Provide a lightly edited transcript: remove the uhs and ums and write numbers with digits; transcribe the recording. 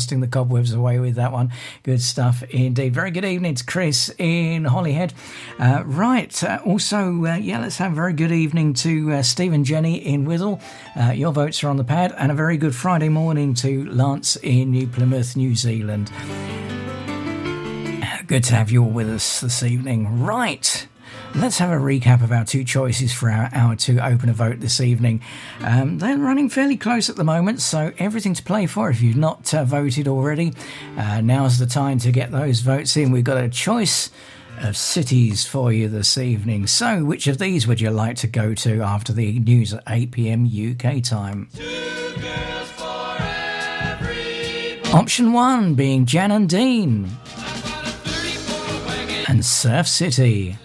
dusting the cobwebs away with that one. Good stuff indeed. Very good evening to Chris in Holyhead. Let's have a very good evening to Steve and Jenny in Withell. Your votes are on the pad. And a very good Friday morning to Lance in New Plymouth, New Zealand. Good to have you all with us this evening. Right. Let's have a recap of our two choices for our Hour 2 opener vote this evening. They're running fairly close at the moment, so everything to play for if you've not voted already. Now's the time to get those votes in. We've got a choice of cities for you this evening. So, which of these would you like to go to after the news at 8 p.m. UK time? Option 1 being Jan and Dean and Surf City.